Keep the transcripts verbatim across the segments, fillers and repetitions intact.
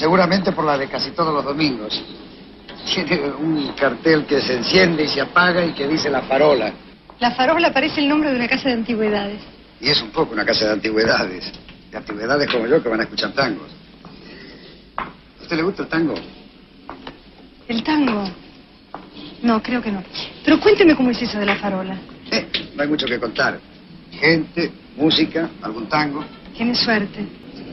Seguramente por la de casi todos los domingos. Tiene un cartel que se enciende y se apaga y que dice La Farola. La Farola parece el nombre de una casa de antigüedades. Y es un poco una casa de antigüedades. De antigüedades como yo que van a escuchar tangos. ¿A usted le gusta el tango? ¿El tango? No, creo que no. Pero cuénteme cómo es eso de La Farola. Eh, no hay mucho que contar. Gente, música, algún tango. Tiene suerte.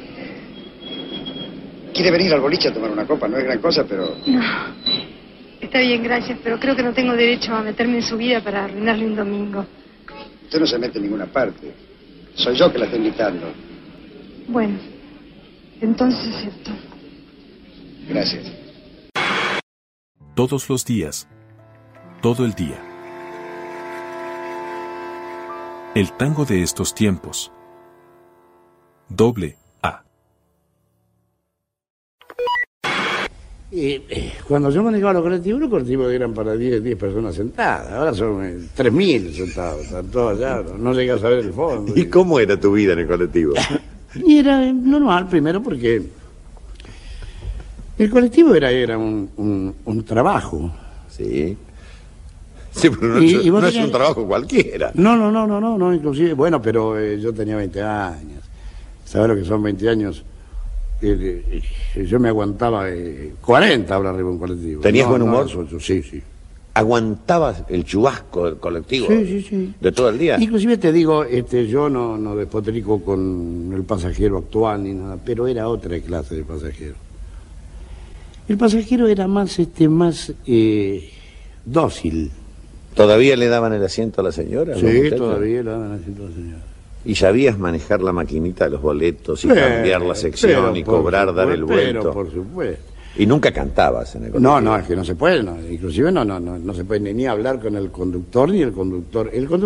¿Quiere venir al boliche a tomar una copa? No es gran cosa, pero... No. Está bien, gracias, pero creo que no tengo derecho a meterme en su vida para arruinarle un domingo. Usted no se mete en ninguna parte. Soy yo que la estoy invitando. Bueno, entonces acepto. Gracias. Todos los días. Todo el día. El tango de estos tiempos. Doble A. Y, eh, cuando yo manejaba los colectivos, los colectivos eran para diez personas sentadas. Ahora son eh, tres mil sentados, están todos allá, no, no llegas a ver el fondo. ¿Y cómo era tu vida en el colectivo? Y era eh, normal, primero porque el colectivo era, era un, un, un trabajo. Sí. Sí, pero no, Y- es, y vos no tenías- es un trabajo cualquiera. No, no, no, no, no, no, inclusive, bueno, pero eh, yo tenía veinte años. ¿Sabes lo que son veinte años? Eh, eh, yo me aguantaba eh, cuarenta ahora arriba de un colectivo. ¿Tenías No, buen no, humor? eso- eso- sí, sí. ¿Aguantabas el chubasco del colectivo? Sí, sí, sí. ¿De todo el día? Inclusive te digo, este, yo no, no despotrico con el pasajero actual ni nada, pero era otra clase de pasajero. El pasajero era más, este, más eh, dócil. ¿Todavía le daban el asiento a la señora? a los Sí, muchachos? todavía lo daban así toda señora. ¿Y sabías manejar la maquinita de los boletos y Pero, cambiar la sección pero y por cobrar, dar el supuesto, Pero vuelto? por supuesto. Y nunca cantabas en el colectivo. No, no, es que no se puede, no, inclusive no, no, no, no se puede ni, ni hablar con el conductor ni el conductor. El conductor